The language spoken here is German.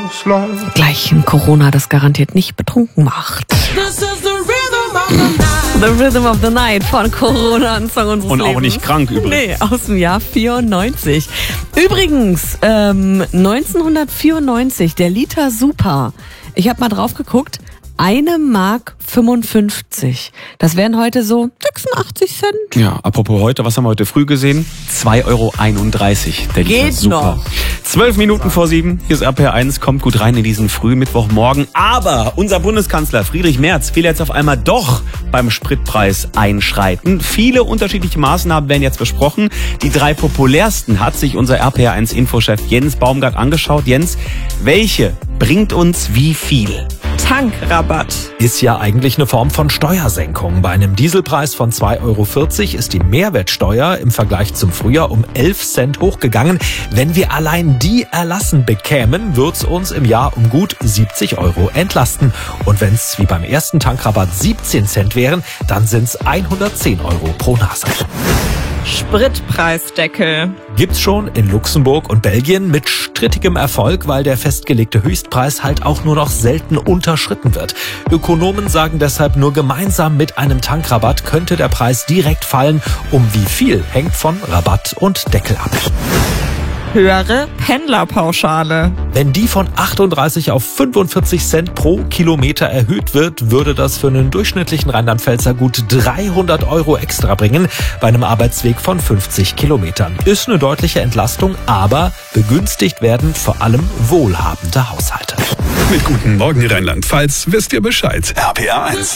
Gleich ein Corona, das garantiert nicht betrunken macht. The Rhythm of the Night von Corona, ein Song unseres Und Lebens. auch nicht krank übrigens. Nee, aus dem Jahr 94. Übrigens, 1994, der Liter Super. Ich habe mal drauf geguckt. 1,55 Mark. Das wären heute so 86 Cent. Ja, apropos heute, was haben wir heute früh gesehen? 2,31 Euro. Der Liter Geht Super. noch. 12 Minuten vor 7. Hier ist RPR1, kommt gut rein in diesen frühen Mittwochmorgen. Aber unser Bundeskanzler Friedrich Merz will jetzt auf einmal doch beim Spritpreis einschreiten. Viele unterschiedliche Maßnahmen werden jetzt besprochen. Die 3 populärsten hat sich unser RPR1-Infochef Jens Baumgart angeschaut. Jens, welche bringt uns wie viel? Tankrabatt. Ist ja eigentlich eine Form von Steuersenkung. Bei einem Dieselpreis von 2,40 Euro ist die Mehrwertsteuer im Vergleich zum Frühjahr um 11 Cent hochgegangen. Wenn wir allein die erlassen bekämen, wird's uns im Jahr um gut 70 Euro entlasten. Und wenn's wie beim ersten Tankrabatt 17 Cent wären, dann sind's 110 Euro pro Nase. Spritpreisdeckel. Gibt's schon in Luxemburg und Belgien mit strittigem Erfolg, weil der festgelegte Höchstpreis halt auch nur noch selten unterschritten wird. Ökonomen sagen deshalb, nur gemeinsam mit einem Tankrabatt könnte der Preis direkt fallen. Um wie viel hängt von Rabatt und Deckel ab. Höhere Pendlerpauschale. Wenn die von 38 auf 45 Cent pro Kilometer erhöht wird, würde das für einen durchschnittlichen Rheinland-Pfälzer gut 300 Euro extra bringen bei einem Arbeitsweg von 50 Kilometern. Ist eine deutliche Entlastung, aber begünstigt werden vor allem wohlhabende Haushalte. Mit Guten Morgen Rheinland-Pfalz wisst ihr Bescheid. RPR1.